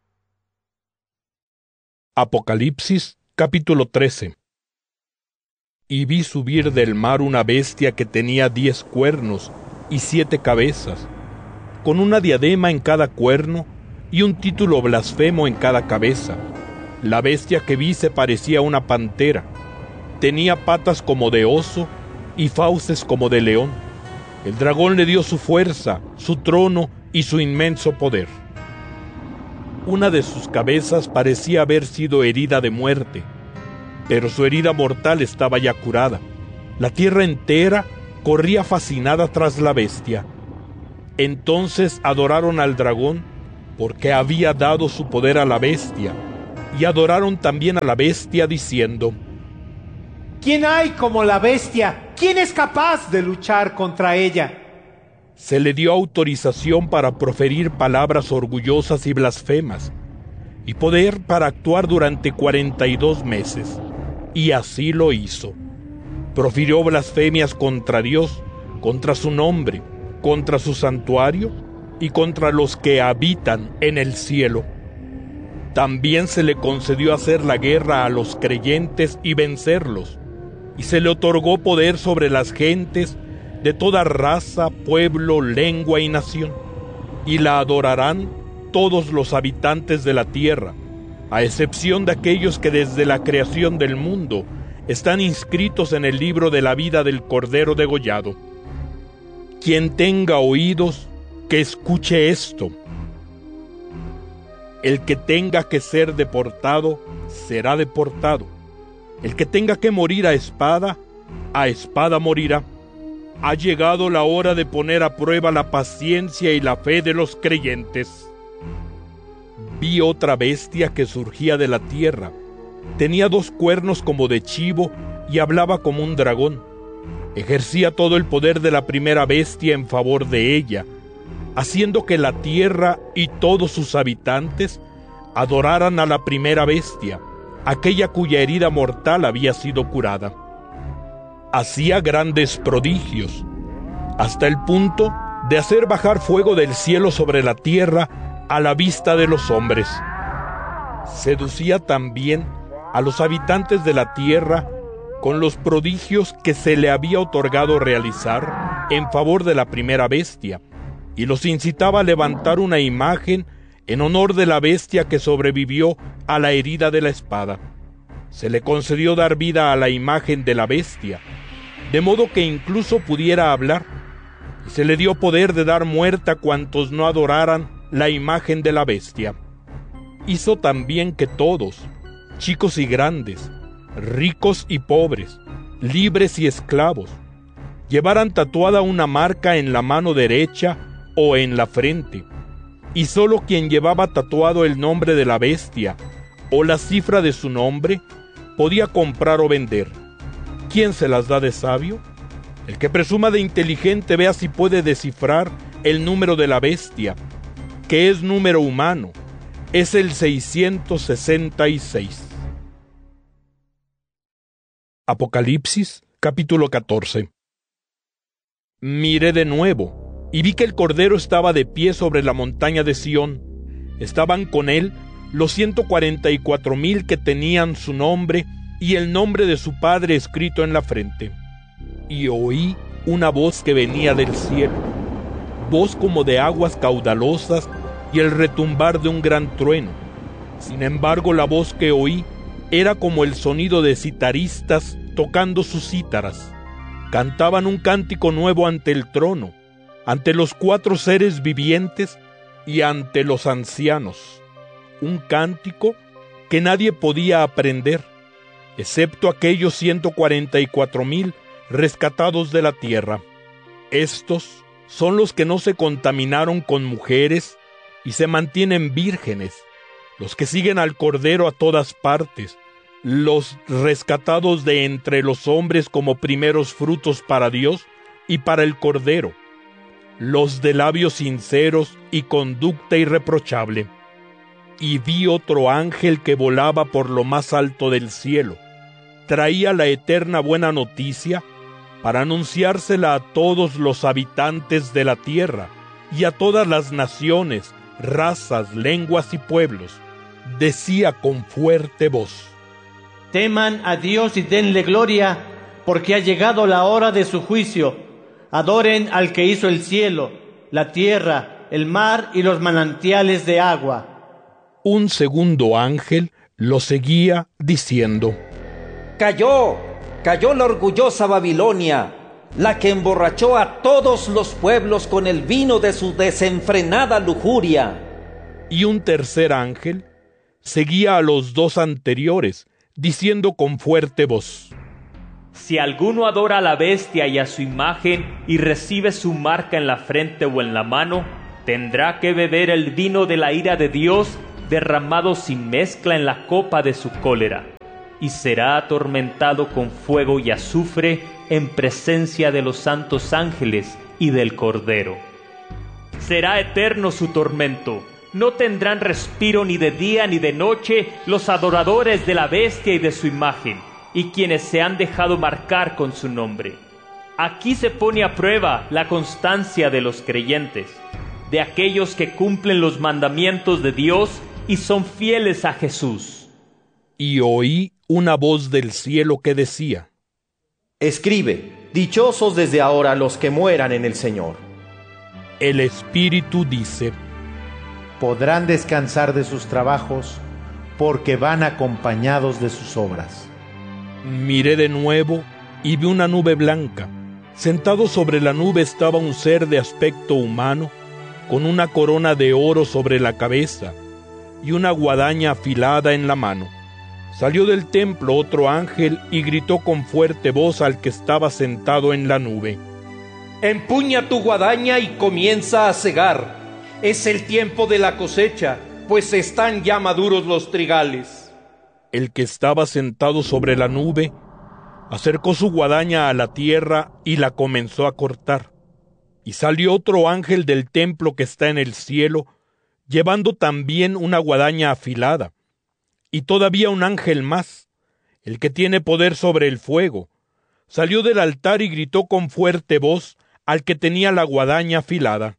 Apocalipsis, capítulo trece. Y vi subir del mar una bestia que tenía diez cuernos y siete cabezas, con una diadema en cada cuerno y un título blasfemo en cada cabeza. La bestia que vi se parecía a una pantera, tenía patas como de oso y fauces como de león. El dragón le dio su fuerza, su trono y su inmenso poder. Una de sus cabezas parecía haber sido herida de muerte, pero su herida mortal estaba ya curada, La tierra entera corría fascinada tras la bestia. Entonces adoraron al dragón, porque había dado su poder a la bestia, y adoraron también a la bestia, diciendo: ¿Quién hay como la bestia? ¿Quién es capaz de luchar contra ella? Se le dio autorización para proferir palabras orgullosas y blasfemas, y poder para actuar durante cuarenta y dos meses, y así lo hizo. Profirió blasfemias contra Dios, contra su nombre, contra su santuario y contra los que habitan en el cielo. También se le concedió hacer la guerra a los creyentes y vencerlos, y se le otorgó poder sobre las gentes de toda raza, pueblo, lengua y nación, y la adorarán todos los habitantes de la tierra, a excepción de aquellos que desde la creación del mundo están inscritos en el libro de la vida del Cordero degollado. Quien tenga oídos, que escuche esto. El que tenga que ser deportado, será deportado. El que tenga que morir a espada, a espada morirá. Ha llegado la hora de poner a prueba la paciencia y la fe de los creyentes. Vi otra bestia que surgía de la tierra. Tenía dos cuernos como de chivo y hablaba como un dragón. Ejercía todo el poder de la primera bestia en favor de ella, haciendo que la tierra y todos sus habitantes adoraran a la primera bestia, aquella cuya herida mortal había sido curada. Hacía grandes prodigios, hasta el punto de hacer bajar fuego del cielo sobre la tierra a la vista de los hombres. Seducía también a los habitantes de la tierra con los prodigios que se le había otorgado realizar en favor de la primera bestia, y los incitaba a levantar una imagen en honor de la bestia que sobrevivió a la herida de la espada. Se le concedió dar vida a la imagen de la bestia, de modo que incluso pudiera hablar, y se le dio poder de dar muerte a cuantos no adoraran la imagen de la bestia. Hizo también que todos, chicos y grandes, ricos y pobres, libres y esclavos, llevaran tatuada una marca en la mano derecha o en la frente, y sólo quien llevaba tatuado el nombre de la bestia o la cifra de su nombre podía comprar o vender. ¿Quién se las da de sabio? El que presuma de inteligente vea si puede descifrar el número de la bestia, que es número humano, es el seiscientos sesenta y seis. Apocalipsis, capítulo catorce. Miré de nuevo, y vi que el Cordero estaba de pie sobre la montaña de Sión. Estaban con él los ciento cuarenta y cuatro mil que tenían su nombre y el nombre de su Padre escrito en la frente. Y oí una voz que venía del cielo, voz como de aguas caudalosas y el retumbar de un gran trueno. Sin embargo, la voz que oí era como el sonido de citaristas tocando sus cítaras. Cantaban un cántico nuevo ante el trono, ante los cuatro seres vivientes y ante los ancianos. Un cántico que nadie podía aprender, excepto aquellos ciento cuarenta y cuatro mil rescatados de la tierra. Estos son los que no se contaminaron con mujeres y se mantienen vírgenes, los que siguen al Cordero a todas partes, los rescatados de entre los hombres como primeros frutos para Dios y para el Cordero, los de labios sinceros y conducta irreprochable. Y vi otro ángel que volaba por lo más alto del cielo. Traía la eterna buena noticia para anunciársela a todos los habitantes de la tierra y a todas las naciones, razas, lenguas y pueblos. Decía con fuerte voz: teman a Dios y denle gloria, porque ha llegado la hora de su juicio. Adoren al que hizo el cielo, la tierra, el mar y los manantiales de agua. Un segundo ángel lo seguía diciendo: Cayó, cayó la orgullosa Babilonia, la que emborrachó a todos los pueblos con el vino de su desenfrenada lujuria. Y un tercer ángel seguía a los dos anteriores, diciendo con fuerte voz: Si alguno adora a la bestia y a su imagen y recibe su marca en la frente o en la mano, tendrá que beber el vino de la ira de Dios derramado sin mezcla en la copa de su cólera, y será atormentado con fuego y azufre en presencia de los santos ángeles y del Cordero. Será eterno su tormento. No tendrán respiro ni de día ni de noche los adoradores de la bestia y de su imagen, y quienes se han dejado marcar con su nombre. Aquí se pone a prueba la constancia de los creyentes, de aquellos que cumplen los mandamientos de Dios y son fieles a Jesús. Y oí una voz del cielo que decía: Escribe, dichosos desde ahora los que mueran en el Señor. El Espíritu dice: podrán descansar de sus trabajos, porque van acompañados de sus obras. Miré de nuevo y vi una nube blanca. Sentado sobre la nube estaba un ser de aspecto humano, con una corona de oro sobre la cabeza y una guadaña afilada en la mano. Salió del templo otro ángel y gritó con fuerte voz al que estaba sentado en la nube: Empuña tu guadaña y comienza a segar. Es el tiempo de la cosecha, pues están ya maduros los trigales. El que estaba sentado sobre la nube acercó su guadaña a la tierra y la comenzó a cortar. Y salió otro ángel del templo que está en el cielo, llevando también una guadaña afilada. Y todavía un ángel más, el que tiene poder sobre el fuego, salió del altar y gritó con fuerte voz al que tenía la guadaña afilada: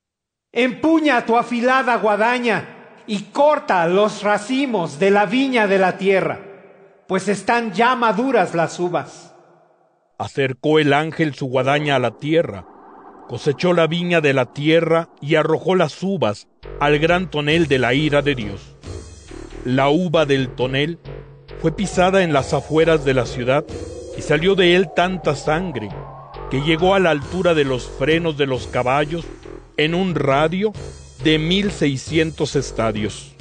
Empuña tu afilada guadaña y corta los racimos de la viña de la tierra, pues están ya maduras las uvas. Acercó el ángel su guadaña a la tierra, cosechó la viña de la tierra y arrojó las uvas al gran tonel de la ira de Dios. La uva del tonel fue pisada en las afueras de la ciudad y salió de él tanta sangre que llegó a la altura de los frenos de los caballos en un radio de mil seiscientos estadios.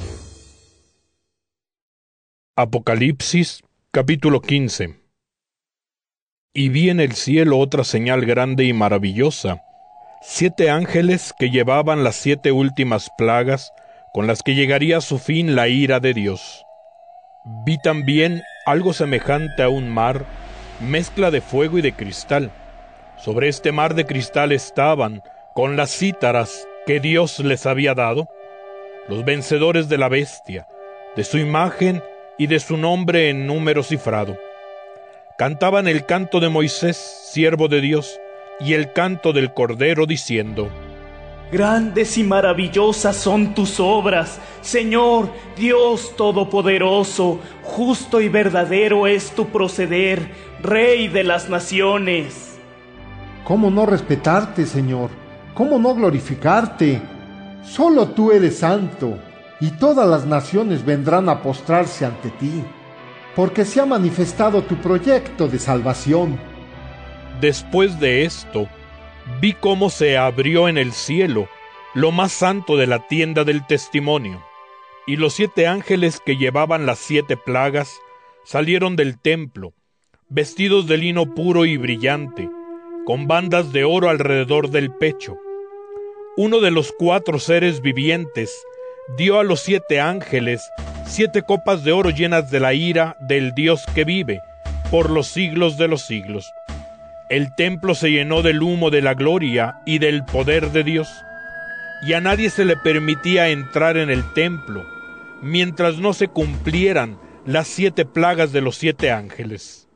Apocalipsis, capítulo quince. Y vi en el cielo otra señal grande y maravillosa, siete ángeles que llevaban las siete últimas plagas, con las que llegaría a su fin la ira de Dios. Vi también algo semejante a un mar, mezcla de fuego y de cristal. Sobre este mar de cristal estaban, con las cítaras que Dios les había dado, los vencedores de la bestia, de su imagen y de su nombre en número cifrado. Cantaban el canto de Moisés, siervo de Dios, y el canto del Cordero, diciendo: Grandes y maravillosas son tus obras, Señor, Dios Todopoderoso. Justo y verdadero es tu proceder, Rey de las naciones. ¿Cómo no respetarte, Señor? ¿Cómo no glorificarte? Solo tú eres santo, y todas las naciones vendrán a postrarse ante ti, porque se ha manifestado tu proyecto de salvación. Después de esto, vi cómo se abrió en el cielo lo más santo de la tienda del testimonio, y los siete ángeles que llevaban las siete plagas salieron del templo, vestidos de lino puro y brillante, con bandas de oro alrededor del pecho. Uno de los cuatro seres vivientes dio a los siete ángeles siete copas de oro llenas de la ira del Dios que vive por los siglos de los siglos. El templo se llenó del humo de la gloria y del poder de Dios, y a nadie se le permitía entrar en el templo, mientras no se cumplieran las siete plagas de los siete ángeles.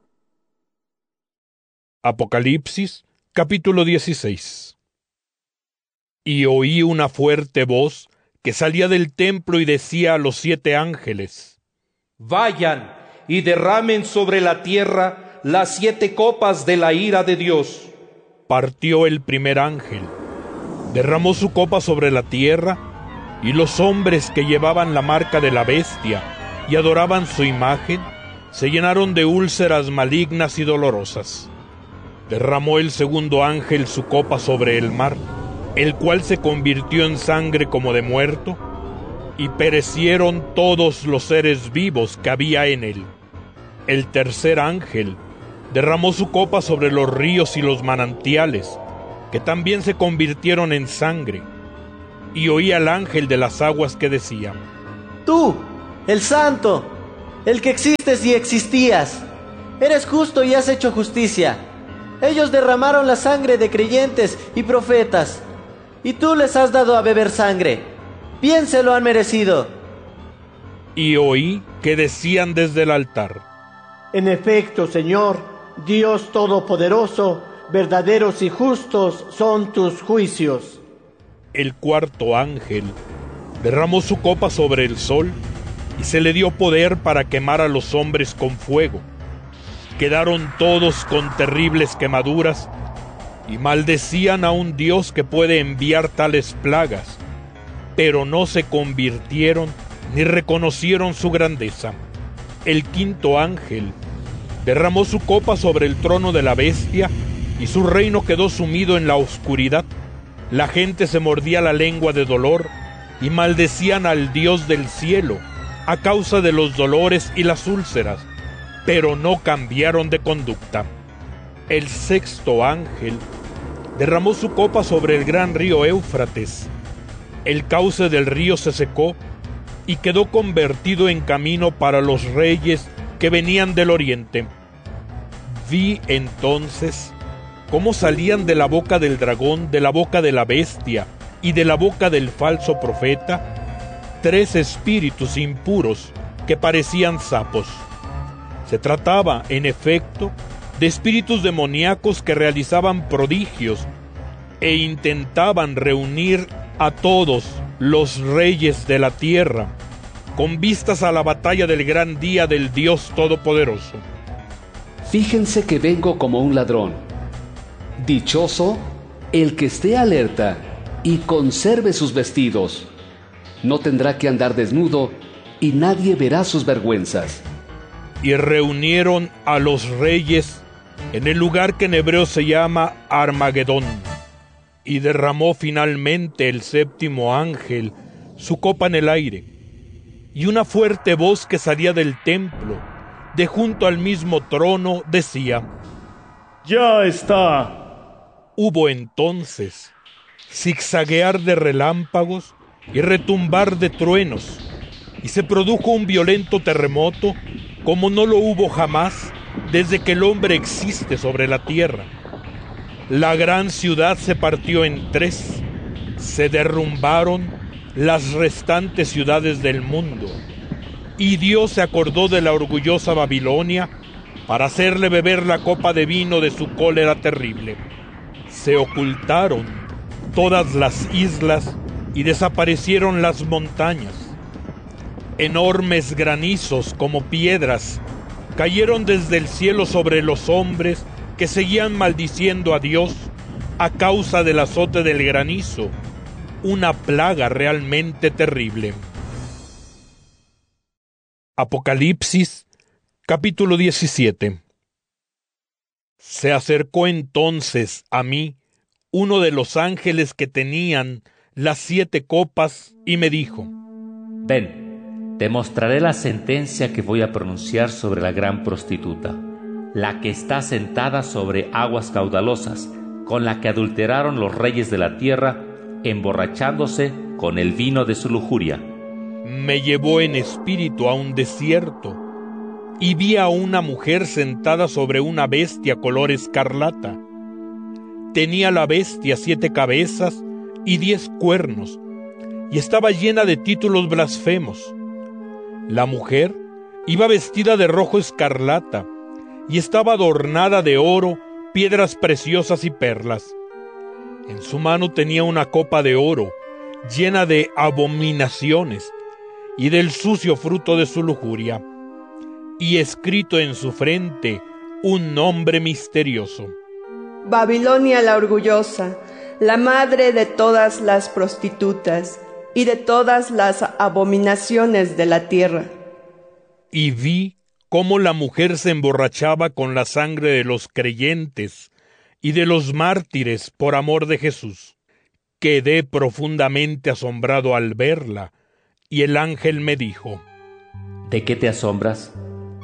Apocalipsis, capítulo dieciséis. Y oí una fuerte voz que salía del templo y decía a los siete ángeles: Vayan y derramen sobre la tierra las siete copas de la ira de Dios. Partió el primer ángel, derramó su copa sobre la tierra, y los hombres que llevaban la marca de la bestia y adoraban su imagen, se llenaron de úlceras malignas y dolorosas. Derramó el segundo ángel su copa sobre el mar, el cual se convirtió en sangre como de muerto, y perecieron todos los seres vivos que había en él. El tercer ángel derramó su copa sobre los ríos y los manantiales, que también se convirtieron en sangre. Y oí al ángel de las aguas que decía: Tú, el Santo, el que existes y existías, eres justo y has hecho justicia. Ellos derramaron la sangre de creyentes y profetas, y tú les has dado a beber sangre. Bien se lo han merecido. Y oí que decían desde el altar: En efecto, Señor, Dios Todopoderoso, verdaderos y justos son tus juicios. El cuarto ángel derramó su copa sobre el sol y se le dio poder para quemar a los hombres con fuego. Quedaron todos con terribles quemaduras y maldecían a un Dios que puede enviar tales plagas, pero no se convirtieron ni reconocieron su grandeza. El quinto ángel derramó su copa sobre el trono de la bestia y su reino quedó sumido en la oscuridad. La gente se mordía la lengua de dolor y maldecían al Dios del cielo a causa de los dolores y las úlceras, pero no cambiaron de conducta. El sexto ángel derramó su copa sobre el gran río Éufrates. El cauce del río se secó y quedó convertido en camino para los reyes que venían del oriente. Vi entonces cómo salían de la boca del dragón, de la boca de la bestia y de la boca del falso profeta tres espíritus impuros que parecían sapos. Se trataba, en efecto, de espíritus demoníacos que realizaban prodigios e intentaban reunir a todos los reyes de la tierra con vistas a la batalla del gran día del Dios Todopoderoso. Fíjense que vengo como un ladrón. Dichoso el que esté alerta y conserve sus vestidos. No tendrá que andar desnudo y nadie verá sus vergüenzas. Y reunieron a los reyes en el lugar que en hebreo se llama Armagedón. Y derramó finalmente el séptimo ángel su copa en el aire. Y una fuerte voz que salía del templo, de junto al mismo trono, decía: ¡Ya está! Hubo entonces zigzaguear de relámpagos y retumbar de truenos, y se produjo un violento terremoto como no lo hubo jamás desde que el hombre existe sobre la tierra. La gran ciudad se partió en tres, se derrumbaron las restantes ciudades del mundo, y Dios se acordó de la orgullosa Babilonia para hacerle beber la copa de vino de su cólera terrible. Se ocultaron todas las islas y desaparecieron las montañas. Enormes granizos como piedras cayeron desde el cielo sobre los hombres que seguían maldiciendo a Dios a causa del azote del granizo, una plaga realmente terrible. Apocalipsis, capítulo diecisiete. Se acercó entonces a mí uno de los ángeles que tenían las siete copas y me dijo: Ven, te mostraré la sentencia que voy a pronunciar sobre la gran prostituta, la que está sentada sobre aguas caudalosas, con la que adulteraron los reyes de la tierra, emborrachándose con el vino de su lujuria. Me llevó en espíritu a un desierto, y vi a una mujer sentada sobre una bestia color escarlata. Tenía la bestia siete cabezas y diez cuernos, y estaba llena de títulos blasfemos. La mujer iba vestida de rojo escarlata, y estaba adornada de oro, piedras preciosas y perlas. En su mano tenía una copa de oro, llena de abominaciones, y del sucio fruto de su lujuria, y escrito en su frente un nombre misterioso: Babilonia la orgullosa, la madre de todas las prostitutas y de todas las abominaciones de la tierra. Y vi cómo la mujer se emborrachaba con la sangre de los creyentes y de los mártires por amor de Jesús. Quedé profundamente asombrado al verla, y el ángel me dijo: ¿De qué te asombras?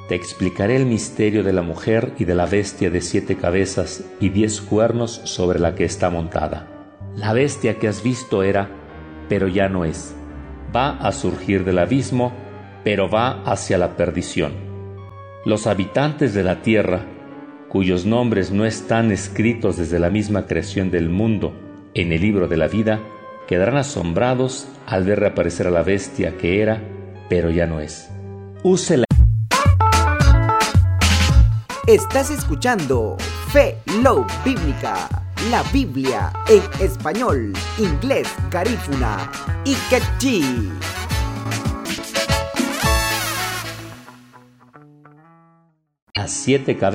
Te explicaré el misterio de la mujer y de la bestia de siete cabezas y diez cuernos sobre la que está montada. La bestia que has visto era, pero ya no es. Va a surgir del abismo, pero va hacia la perdición. Los habitantes de la tierra, cuyos nombres no están escritos desde la misma creación del mundo en el libro de la vida, quedarán asombrados al ver reaparecer a la bestia que era, pero ya no es. Use la... Estás escuchando Fe Love Bíblica, la Biblia en español, inglés, garífuna y quechí. Las siete cabezas